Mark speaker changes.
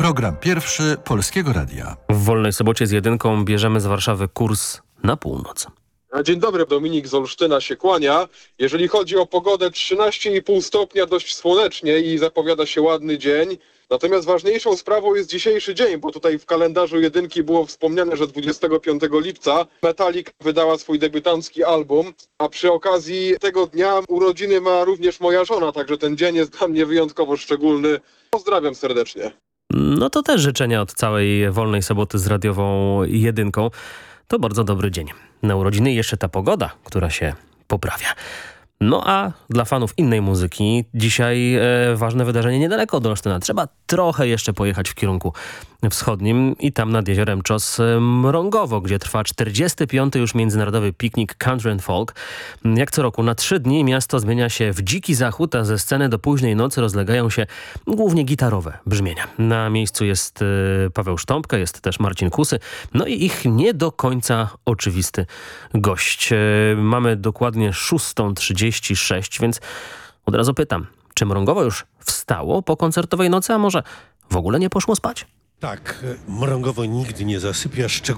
Speaker 1: Program pierwszy Polskiego Radia.
Speaker 2: W Wolnej Sobocie z Jedynką bierzemy z Warszawy kurs na północ.
Speaker 3: Dzień dobry, Dominik z Olsztyna się kłania. Jeżeli chodzi o pogodę, 13,5 stopnia, dość słonecznie i zapowiada się ładny dzień. Natomiast ważniejszą sprawą jest dzisiejszy dzień, bo tutaj w kalendarzu Jedynki było wspomniane, że 25 lipca Metallica wydała swój debiutancki album, a przy okazji tego dnia urodziny ma również moja żona, także ten dzień jest dla mnie wyjątkowo szczególny. Pozdrawiam serdecznie.
Speaker 2: No to też życzenia od całej Wolnej Soboty z radiową Jedynką. To bardzo dobry dzień. Na urodziny jeszcze ta pogoda, która się poprawia. No a dla fanów innej muzyki dzisiaj ważne wydarzenie niedaleko od Olsztyna. Trzeba trochę jeszcze pojechać w kierunku wschodnim i tam nad jeziorem Czos Mrągowo, gdzie trwa 45. już międzynarodowy piknik Country and Folk. Jak co roku na 3 dni miasto zmienia się w dziki zachód, a ze sceny do późnej nocy rozlegają się głównie gitarowe brzmienia. Na miejscu jest Paweł Sztąpka, jest też Marcin Kusy, no i ich nie do końca oczywisty gość. Mamy dokładnie 6:36, więc od razu pytam, czy Mrągowo już wstało po koncertowej nocy, a może w ogóle nie poszło spać?
Speaker 4: Tak, Mrągowo nigdy nie zasypia, szczególnie